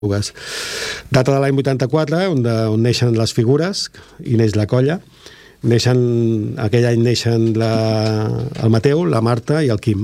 Data de l'any 84, on neixen les figures i neix la colla. Aquell any neixen el Mateu, la Marta i el Quim.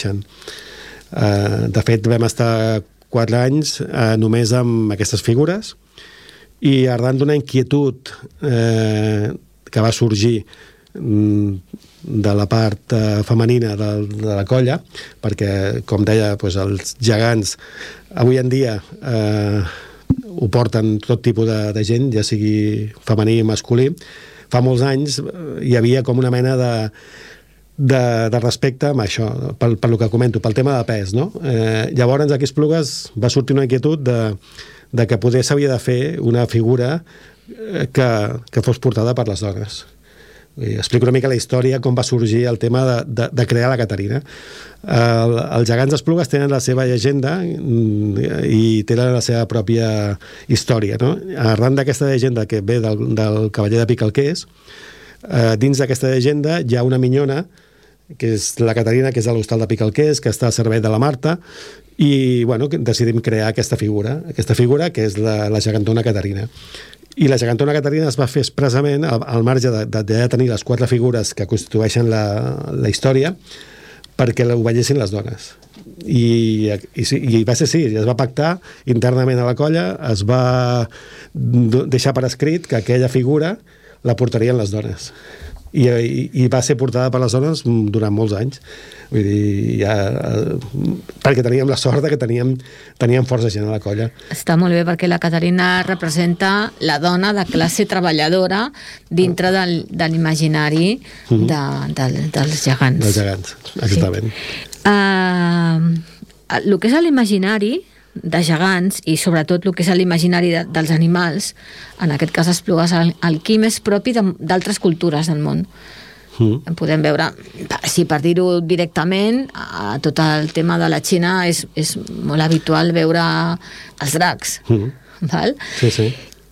De fet, vam estar 4 anys només amb aquestes figures, i arran d'una inquietud que va sorgir de la part femenina de la colla, perquè, com deia, els gegants avui en dia ho porten tot tipus de gent, ja sigui femení i masculí. Fa molts anys hi havia com una mena de respecte amb això, pel que comento, pel tema de pes, no? Llavors, aquí a Esplugues va sortir una inquietud de que poder s'havia de fer una figura que fos portada per les dones. Explico una mica la història, com va sorgir el tema de crear la Caterina. Els gegants d'Esplugues tenen la seva llegenda i tenen la seva pròpia història, no? Arran d'aquesta llegenda que ve del cavaller de Picalquers, dins d'aquesta llegenda hi ha una minyona, que és la Caterina, que és a l'hostal de Picalquers, que està a servei de la Marta, i decidim crear aquesta figura que és la gegantona Caterina. I la gegantona Caterina es va fer expressament al marge de tenir les 4 figures que constitueixen la història, perquè ho veiessin les dones. I va ser així, es va pactar internament a la colla, es va deixar per escrit que aquella figura la portarien les dones. I va ser portada per les dones durant molts anys. Vull dir, perquè teníem la sort que teníem força gent a la colla. Està molt bé, perquè la Caterina representa la dona de classe treballadora dintre de l'imaginari dels gegants. Dels gegants, exactament. El que és l'imaginari de gegants, i sobretot el que és l'imaginari dels animals, en aquest cas Esplugues, el Quim és propi d'altres cultures del món. Podem veure, si per dir-ho directament, a tot el tema de la Xina és molt habitual veure els dracs. Val? Sí.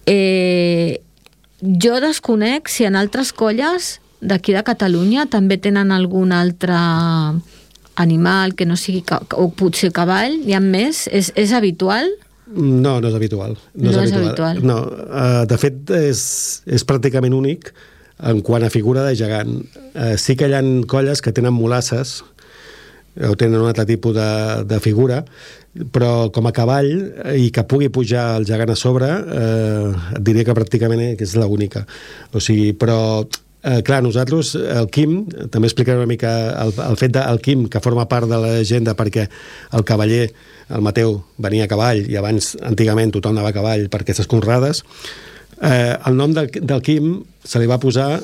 Jo desconec si en altres colles d'aquí de Catalunya també tenen algun altre animal que no sigui, o potser cavall, hi ha més? És habitual? No és habitual. No és habitual. No, de fet, és pràcticament únic en quant a figura de gegant. Sí que hi ha colles que tenen mulasses o tenen un altre tipus de figura, però com a cavall i que pugui pujar el gegant a sobre, et diria que pràcticament és l'única. O sigui, però clar, nosaltres, el Quim, també explicaré una mica el fet del Quim, que forma part de la llegenda, perquè el cavaller, el Mateu, venia a cavall, i abans, antigament, tothom anava a cavall per aquestes conrades. El nom del Quim se li va posar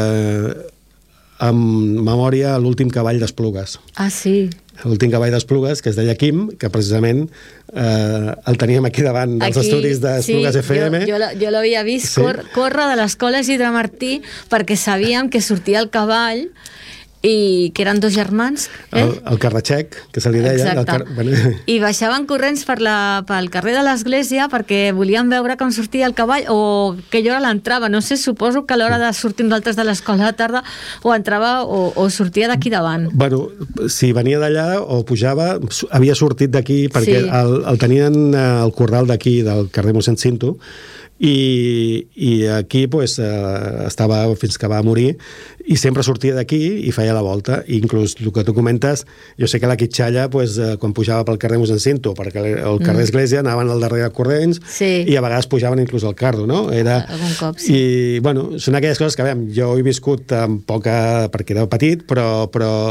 en memòria a l'últim cavall d'Esplugues. Ah, sí. L'últim cavall d'Esplugues, que es deia Quim, que precisament el teníem aquí davant dels estudis d'Esplugues FM. Jo l'havia vist córrer de l'escola Isidre Martí, perquè sabíem que sortia el cavall i que eren 2 germans. El Carratxec, que se li deia. I baixaven corrents pel carrer de l'església perquè volien veure com sortia el cavall, o que jo l'entrava. No sé, suposo que a l'hora de sortir nosaltres de l'escola de tarda o entrava o sortia d'aquí davant. Bueno, si venia d'allà o pujava, havia sortit d'aquí, perquè el tenien al corral d'aquí, del carrer Mossèn Cinto, i aquí estava fins que va morir, i sempre sortia d'aquí i feia la volta. I inclús el que tu comentes, jo sé que la Quitxalla, quan pujava pel carrer Mossèn Cinto, perquè el carrer Església anaven al darrere corrents, i a vegades pujaven inclús al cardo, no? Algun cop, sí. I, bueno, són aquelles coses que, jo he viscut amb poca, perquè era petit, però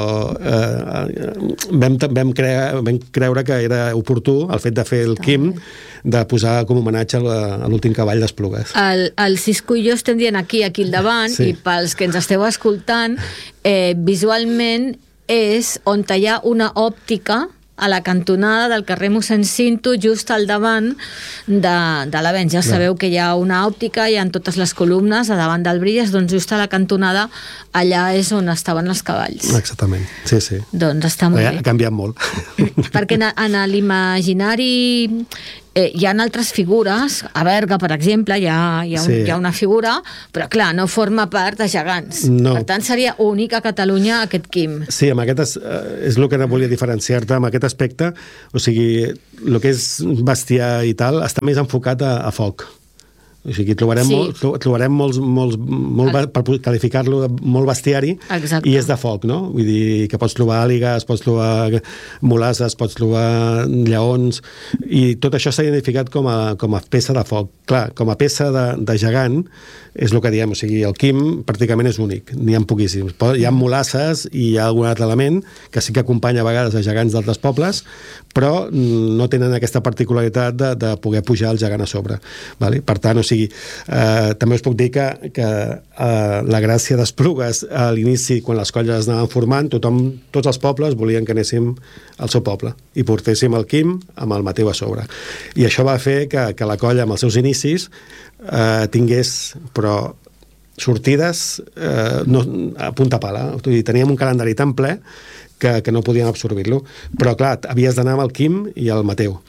vam creure que era oportú el fet de fer el Quim, de posar com a homenatge a l'últim cavall d'Esplugues. El Cisco i jo estem dient aquí al davant, i pels que ens esteu escoltant, visualment és on hi ha una òptica a la cantonada del carrer Mossèn Cinto, just al davant de l'Avenç. Ja sabeu que hi ha una òptica, hi ha totes les columnes a davant del Brilles, doncs just a la cantonada allà és on estaven els cavalls. Exactament, sí. Doncs està molt bé. Ha canviat molt. Perquè en l'imaginari Hi ha altres figures, a Berga, per exemple, hi ha una figura, però clar, no forma part de Gegants. No. Per tant, seria únic a Catalunya aquest quim. Sí, amb aquest és el que volia diferenciar-te amb aquest aspecte, o sigui, el que és bestiar i tal, està més enfocat a foc. O sigui, trobarem molt per qualificar-lo de molt bestiari. Exacte. I és de foc, no? Vull dir que pots trobar àligues, pots trobar molasses, pots trobar lleons, i tot això s'ha identificat com a peça de foc. Clar, com a peça de gegant és el que diem, o sigui, el quim pràcticament és únic, n'hi ha poquíssims. Hi ha molasses i hi ha algun altre element que sí que acompanya a vegades a gegants d'altres pobles, però no tenen aquesta particularitat de poder pujar el gegant a sobre. Vale? Per tant, o sigui, també us puc dir que la gràcia d'Esplugues a l'inici, quan les colles anaven formant, tots els pobles volien que anéssim al seu poble i portéssim el quim amb el Mateu a sobre. I això va fer que la colla, amb els seus inicis, tingués, però sortides a punta pala. Teníem un calendari tan ple que no podíem absorbir-lo. Però, clar, havies d'anar amb el Quim i el Mateu.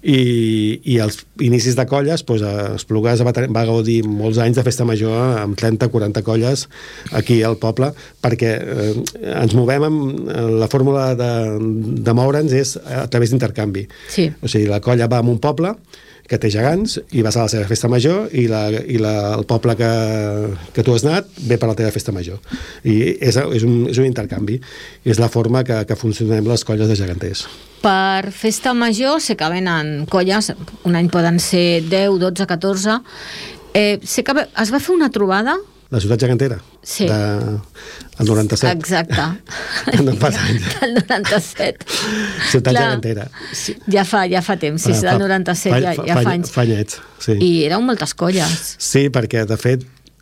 I als inicis de colles, Esplugues va gaudir molts anys de festa major amb 30-40 colles aquí al poble, perquè ens movem amb la fórmula de moure'ns és a través d'intercanvi. Sí. O sigui, la colla va a un poble que té gegants i vas a la seva festa major i el poble que tu has anat ve per la teva festa major. I és un intercanvi. I és la forma que funcionem les colles de geganters. Per festa major sé que venen colles, un any poden ser 10, 12, 14. Sé que es va fer una trobada. La ciutat gegantera? Sí. El 97. Exacte. No fa anys. Del 97. Ciutat gegantera. Sí. Ja fa temps, sí, del 97 ja fa anys. Fa anyets, sí. I eren moltes colles. Sí, perquè, de fet,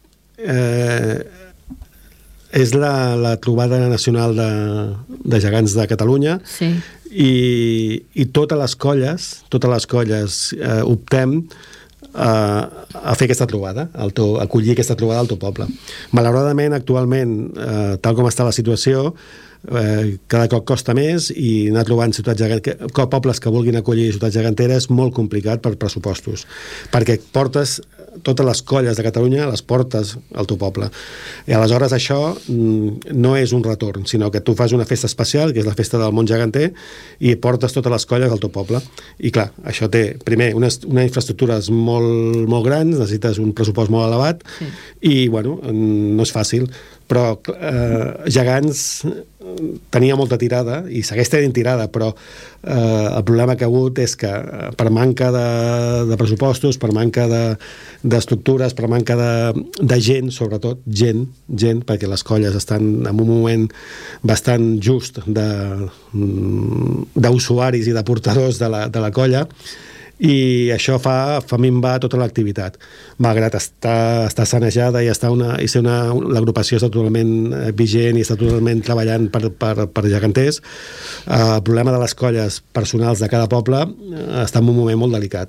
és la trobada nacional de gegants de Catalunya. Sí. I totes les colles optem a fer aquesta trobada, acollir aquesta trobada al teu poble. Malauradament, actualment, tal com està la situació, cada cop costa més i anar trobant pobles que vulguin acollir ciutats geganteres és molt complicat per pressupostos, perquè portes totes les colles de Catalunya, les portes al teu poble. I aleshores això no és un retorn, sinó que tu fas una festa especial, que és la festa del món geganter, i portes totes les colles al teu poble. I clar, això té, primer, unes infraestructures molt, molt grans, necessites un pressupost molt elevat, sí. I, bueno, no és fàcil. Però Gegants tenia molta tirada i segueix tenint tirada, però el problema que ha hagut és que per manca de pressupostos, per manca d'estructures, per manca de gent, sobretot gent, perquè les colles estan en un moment bastant just d'usuaris i de portadors de la colla, i això fa minvar tota l'activitat, malgrat estar sanejada i ser l'agrupació està totalment vigent i està totalment treballant per geganters. El problema de les colles personals de cada poble està en un moment molt delicat.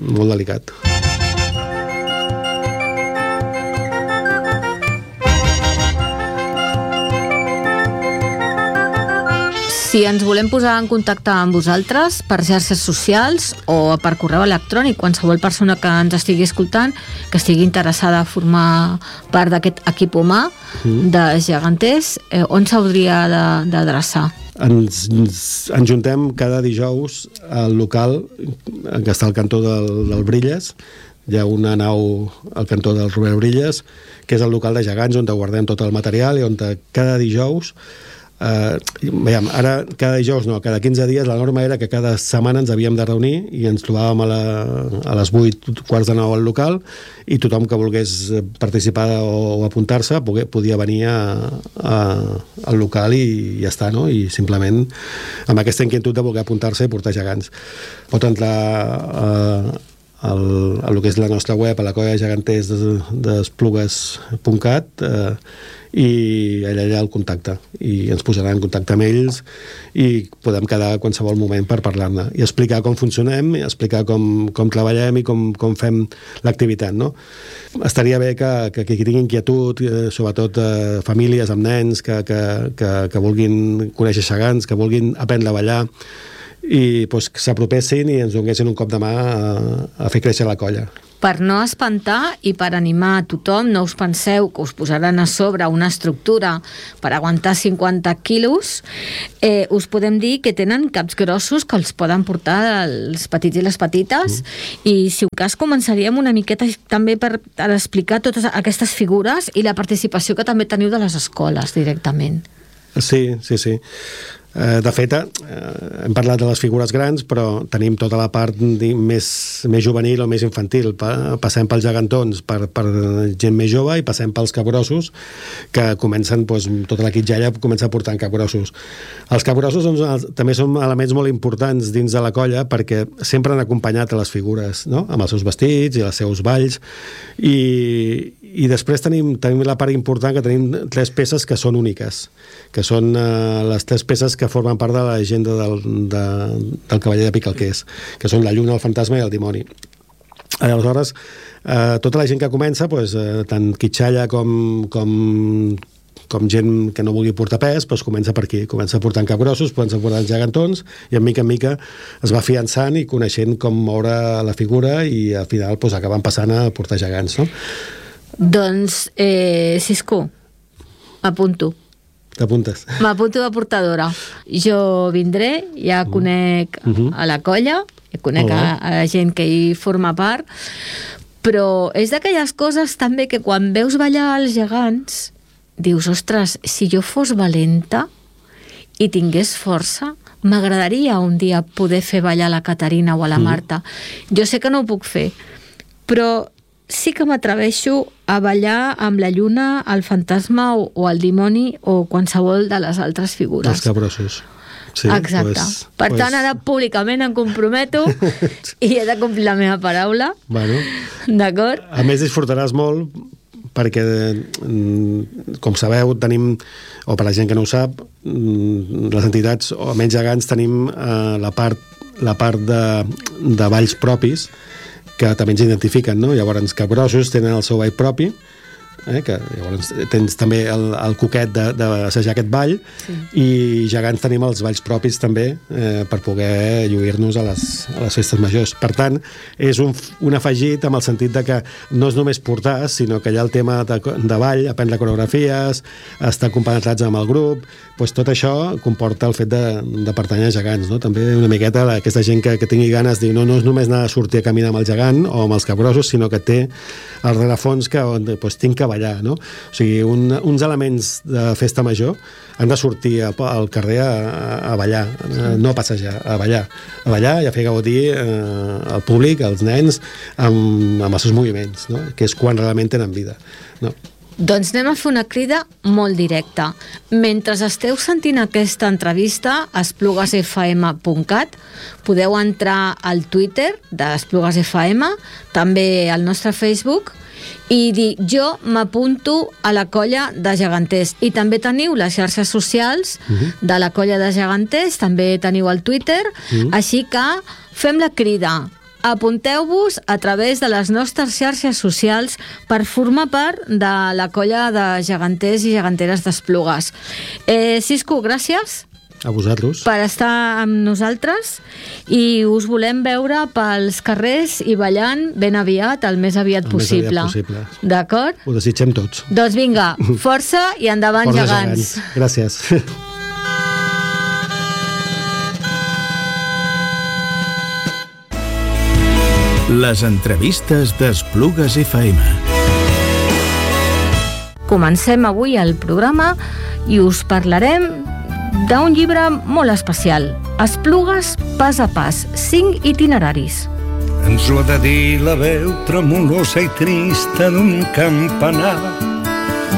Si ens volem posar en contacte amb vosaltres per xarxes socials o per correu electrònic, qualsevol persona que ens estigui escoltant, que estigui interessada a formar part d'aquest equip humà de geganters, on s'hauria d'adreçar? Ens juntem cada dijous al local que està al cantó del Brilles. Hi ha una nau al cantó del Robert Brilles, que és el local de gegants on guardem tot el material i on cada dijous ara cada dijous no, cada 15 dies la norma era que cada setmana ens havíem de reunir i ens trobàvem a les 8:15 al local i tothom que volgués participar o apuntar-se podia venir al local i ja està, no? I simplement amb aquesta inquietud de voler apuntar-se i portar gegants. Pot entrar a lo que és la nostra web, a la colla de geganters d'Esplugues.cat, i allà hi ha el contacte i ens posaran en contacte amb ells i podem quedar a qualsevol moment per parlar-ne i explicar com funcionem, explicar com treballem i com fem l'activitat, no? Estaria bé que qui tingui inquietud, sobretot famílies amb nens que vulguin conèixer gegants, que vulguin aprendre a ballar i doncs, s'apropessin i ens donessin un cop de mà a fer créixer la colla. Per no espantar i per animar a tothom, no us penseu que us posaran a sobre una estructura per aguantar 50 quilos, us podem dir que tenen caps grossos que els poden portar els petits i les petites, i si un cas començaríem una miqueta també per explicar totes aquestes figures i la participació que també teniu de les escoles directament. Sí. De fet, hem parlat de les figures grans, però tenim tota la part més juvenil o més infantil. Passem pels gegantons per gent més jove i passem pels capgrossos, que comencen, tota la quitxalla comença portant capgrossos. Els capgrossos també són elements molt importants dins de la colla perquè sempre han acompanyat a les figures, no? Amb els seus vestits i els seus balls, i després tenim la part important que tenim 3 peces que són úniques, que són les 3 peces que formen part de la llegenda del cavaller de Picalquers, que són la lluna, el fantasma i el dimoni. Aleshores, tota la gent que comença, tant quitxalla com gent que no vulgui portar pes, comença per aquí, comença portant capgrossos, comença portant gegantons, i en mica es va fiançant i coneixent com moure la figura, i al final acaben passant a portar gegants, no? Doncs, Cisco, m'apunto. T'apuntes? M'apunto de portadora. Jo vindré, ja conec a la colla, ja conec a la gent que hi forma part, però és d'aquelles coses també que quan veus ballar els gegants dius, ostres, si jo fos valenta i tingués força, m'agradaria un dia poder fer ballar la Caterina o a la Marta. Jo sé que no ho puc fer, però sí que m'atreveixo a ballar amb la lluna, el fantasma o el dimoni o qualsevol de les altres figures. Els capgrossos. Sí, exacte. Per tant, ara públicament em comprometo i he de complir la meva paraula. Bueno, d'acord? A més, disfrutaràs molt perquè, com sabeu, tenim, o per la gent que no ho sap, les entitats, o menys gegants, tenim la part de balls propis, que també ens identifiquen, no? Llavors, capgrossos tenen el seu ball propi, que llavors tens també el coquet d'assajar aquest ball, i gegants tenim els balls propis també per poder lluir-nos a les festes majors. Per tant, és un afegit amb el sentit de que no és només portar, sinó que hi ha el tema de ball, aprendre coreografies, estar compenetrats amb el grup, tot això comporta el fet de pertànyer a gegants, no? També una miqueta aquesta gent que tingui ganes de dir, no és només anar a sortir a caminar amb el gegant o amb els capgrossos, sinó que té el rerefons que tinc que ballar, no? O sigui, uns elements de festa major han de sortir al carrer a ballar, no a passejar, a ballar i a fer gaudir al públic, als nens, amb els seus moviments, no? Que és quan realment tenen vida, no? Doncs anem a fer una crida molt directa. Mentre esteu sentint aquesta entrevista a esplugasfm.cat, podeu entrar al Twitter d'Esplugas-FM, també al nostre Facebook, i dir, jo m'apunto a la colla de geganters. I també teniu les xarxes socials de la colla de geganters, també teniu el Twitter, així que fem la crida. Apunteu-vos a través de les nostres xarxes socials per formar part de la colla de geganters i geganteres d'Esplugues. Cisco, gràcies a vosaltres per estar amb nosaltres, i us volem veure pels carrers i ballant ben aviat, el més aviat possible. D'acord? Ho desitgem tots. Doncs vinga, força i endavant, força gegants. Gràcies. Les entrevistes d'Esplugues FM. Comencem avui el programa i us parlarem d'un llibre molt especial, Esplugues pas a pas, 5 itineraris. Ens ho ha de dir la veu tremolosa i trista d'un campanar